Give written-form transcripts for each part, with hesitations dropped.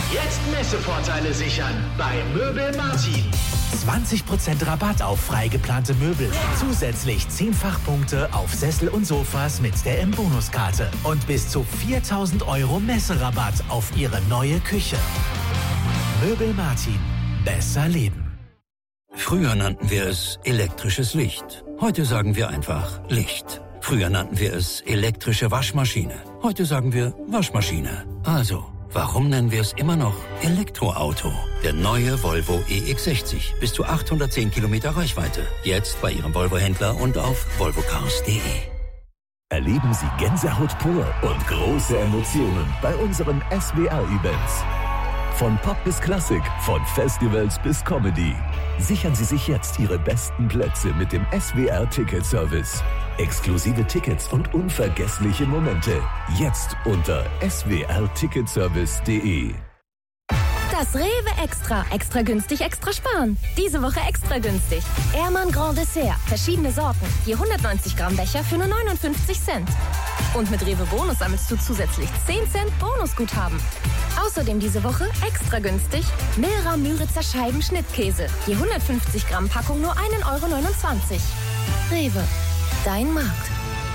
Jetzt Messevorteile sichern bei Möbel Martin. 20% Rabatt auf frei geplante Möbel. Zusätzlich 10 Fachpunkte auf Sessel und Sofas mit der M-Bonus-Karte. Und bis zu 4.000 € Messerabatt auf Ihre neue Küche. Möbel Martin. Besser leben. Früher nannten wir es elektrisches Licht. Heute sagen wir einfach Licht. Früher nannten wir es elektrische Waschmaschine. Heute sagen wir Waschmaschine. Also, warum nennen wir es immer noch Elektroauto? Der neue Volvo EX60. Bis zu 810 Kilometer Reichweite. Jetzt bei Ihrem Volvo-Händler und auf volvocars.de. Erleben Sie Gänsehaut pur und große Emotionen bei unseren SWR-Events. Von Pop bis Klassik, von Festivals bis Comedy. Sichern Sie sich jetzt Ihre besten Plätze mit dem SWR-Ticket-Service. Exklusive Tickets und unvergessliche Momente. Jetzt unter swrticketservice.de. Das Rewe Extra. Extra günstig, extra sparen. Diese Woche extra günstig. Ehrmann Grand Dessert. Verschiedene Sorten. Je 190 Gramm Becher für nur 59 Cent. Und mit Rewe Bonus sammelst du zusätzlich 10 Cent Bonusguthaben. Außerdem diese Woche extra günstig Milra Müritzer Scheiben Schnittkäse. Je 150 Gramm Packung nur 1,29 €. Rewe. Dein Markt.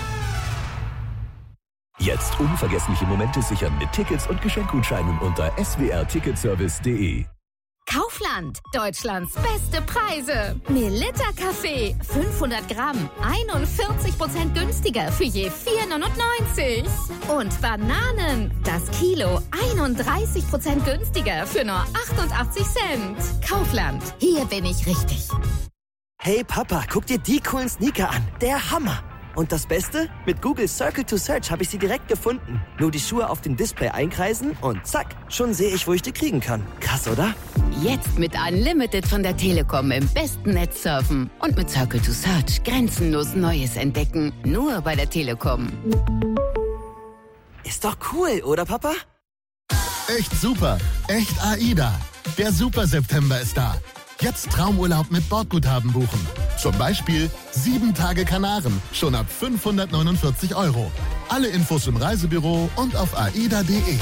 Jetzt unvergessliche Momente sichern mit Tickets und Geschenkgutscheinen unter swrticketservice.de. Kaufland, Deutschlands beste Preise. Melitta Kaffee, 500 Gramm, 41% günstiger für je 4,99 €. Und Bananen, das Kilo, 31% günstiger für nur 88 Cent. Kaufland, hier bin ich richtig. Hey Papa, guck dir die coolen Sneaker an. Der Hammer. Und das Beste? Mit Google Circle to Search habe ich sie direkt gefunden. Nur die Schuhe auf dem Display einkreisen und zack, schon sehe ich, wo ich die kriegen kann. Krass, oder? Jetzt mit Unlimited von der Telekom im besten Netz surfen. Und mit Circle to Search grenzenlos Neues entdecken. Nur bei der Telekom. Ist doch cool, oder Papa? Echt super. Echt AIDA. Der Super September ist da. Jetzt Traumurlaub mit Bordguthaben buchen. Zum Beispiel 7 Tage Kanaren, schon ab 549 €. Alle Infos im Reisebüro und auf aida.de.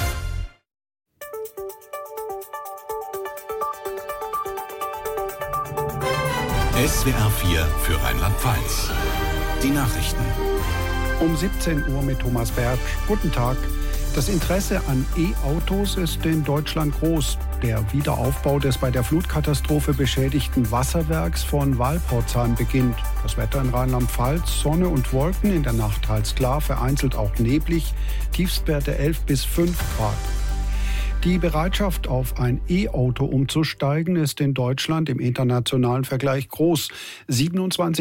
SWR 4 für Rheinland-Pfalz. Die Nachrichten. Um 17 Uhr mit Thomas Bertsch. Guten Tag. Das Interesse an E-Autos ist in Deutschland groß. Der Wiederaufbau des bei der Flutkatastrophe beschädigten Wasserwerks von Walporzheim beginnt. Das Wetter in Rheinland-Pfalz, Sonne und Wolken, in der Nacht teils klar, vereinzelt auch neblig, Tiefstwerte 11 bis 5 Grad. Die Bereitschaft, auf ein E-Auto umzusteigen, ist in Deutschland im internationalen Vergleich groß. 27